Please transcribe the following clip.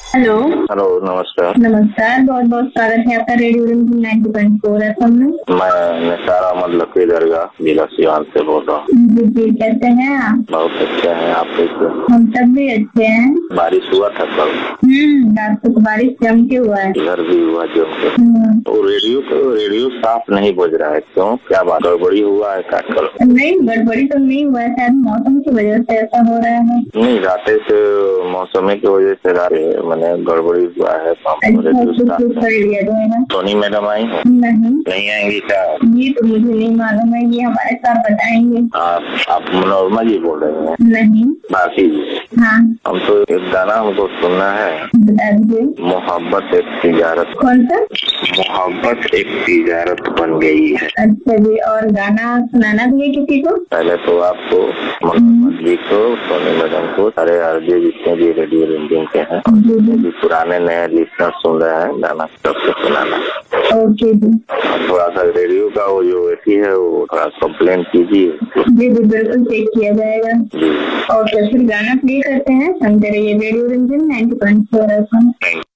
Hello. Hello, नमस्कार। नमस्कार, बहुत बहुत स्वागत है आपका रेडियो रंजन 90.4 FM में। मैं निसार अहमद लकड़ी दरगाह जिला सिवान से बोल रहा हूँ। जी जी, कैसे हैं आप? बहुत अच्छे हैं, आप कैसे? हम सब भी अच्छे हैं। बारिश हुआ था कल? रात को बारिश जम के हुआ है। इधर भी हुआ जम के। तो रेडियो साफ नहीं बज रहा है, क्यों? क्या बात, गड़बड़ी हुआ है क्या कल? नहीं, गड़बड़ी तो नहीं हुआ है, शायद मौसम की वजह से ऐसा हो रहा है। नहीं, रात से मौसम की वजह से मैंने गड़बड़ी हुआ है। कर लिया जाएगा। सोनी मैडम आई है? नहीं आएंगी क्या? ये तो मुझे नहीं मालूम है, ये हमारे साथ बताएंगे। आप मनोरमा जी बोल रहे हैं? नहीं। बाकी जी? हाँ। हम तो एक गाना हमको सुनना है। बता दीजिए। मोहब्बत एक तिजारत। कौन सा? मोहब्बत एक तिजारत बन गई है। अच्छा जी, और गाना सुनाना भी है किसी को? पहले तो आपको, मनोरमा जी को, सोनी मैडम को, सारे आरजे जितने भी रेडियो रेंजिंग के हैं, भी पुराने नए लिस्टर सुन रहे हैं, गाना सबको सुनाना। ओके जी। थोड़ा सा रेडियो का वो जो एसी है वो थोड़ा कंप्लेन कीजिए। जी जी, बिल्कुल चेक किया जाएगा। ओके, फिर गाना प्ले करते हैं, सुनते रहिए रेडियो रंजन 90.4 FM।